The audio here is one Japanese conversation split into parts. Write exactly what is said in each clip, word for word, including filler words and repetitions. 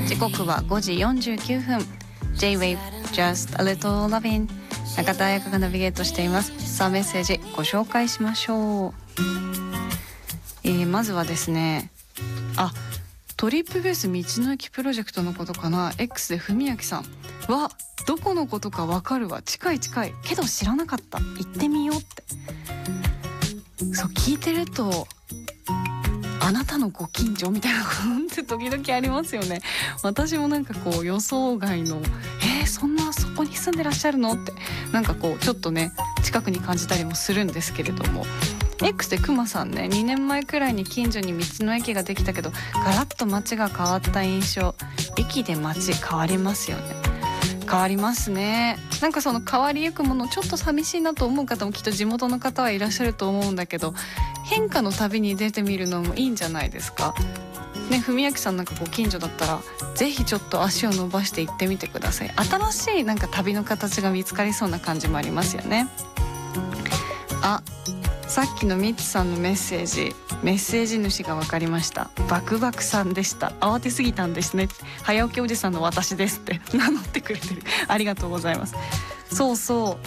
時刻はごじよんじゅうきゅうふん。 J-Wave Just a Little Lovin'、 中田彩香がナビゲートしています。さあメッセージご紹介しましょう。えー、まずはですね、あ、トリップベース道の駅プロジェクトのことかな。 X で文明さんはどこのことかわかるわ、近い近いけど知らなかった、行ってみようって。そう聞いてるとあなたのご近所みたいなことって時々ありますよね。私もなんかこう予想外のえー、そんなそこに住んでらっしゃるのってなんかこうちょっとね近くに感じたりもするんですけれども、 X でくまさんね、にねんまえくらいに近所に道の駅ができたけどガラッと街が変わった印象。駅で街変わりますよね。変わりますね。なんかその変わりゆくものちょっと寂しいなと思う方もきっと地元の方はいらっしゃると思うんだけど、変化の旅に出てみるのもいいんじゃないですかね。文明さんなんかご近所だったらぜひちょっと足を伸ばして行ってみてください。新しいなんか旅の形が見つかりそうな感じもありますよね。あ、さっきのミッツさんのメッセージ、メッセージ主が分かりました。バクバクさんでした。慌てすぎたんですね。早起きおじさんの私ですって名乗ってくれてる。ありがとうございます。そうそう、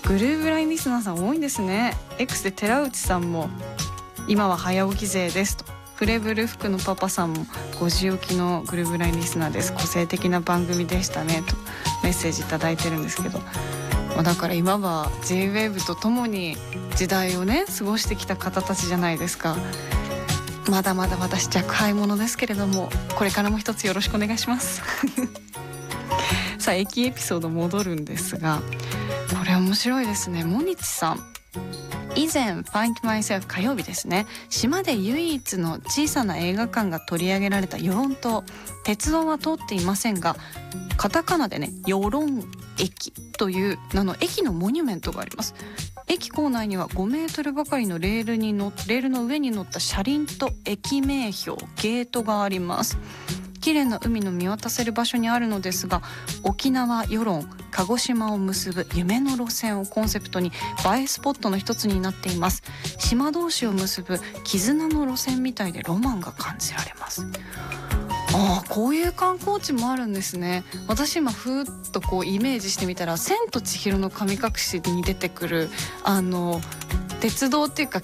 グルーブラインリスナーさん多いんですね。 X で寺内さんも今は早起き勢ですと、フレブル服のパパさんもご時起きのグルーブラインリスナーです、個性的な番組でしたねとメッセージいただいてるんですけど、だから今は J-ウェーブ とともに時代をね過ごしてきた方たちじゃないですか。まだまだ私若輩者ですけれども、これからも一つよろしくお願いしますさあ駅エピソード戻るんですが、これ面白いですね。モニチさん、以前 Find Myself 火曜日ですね、島で唯一の小さな映画館が取り上げられた与論島、鉄道は通っていませんがカタカナでね与論駅という名の駅のモニュメントがあります。駅構内にはごメートルばかりのレールにのレールの上に乗った車輪と駅名標、ゲートがあります。綺麗な海の見渡せる場所にあるのですが、沖縄、与論、鹿児島を結ぶ夢の路線をコンセプトに映えスポットの一つになっています。島同士を結ぶ絆の路線みたいでロマンが感じられます。ああ、こういう観光地もあるんですね。私今ふーっとこうイメージしてみたら、千と千尋の神隠しに出てくるあの鉄道っていうか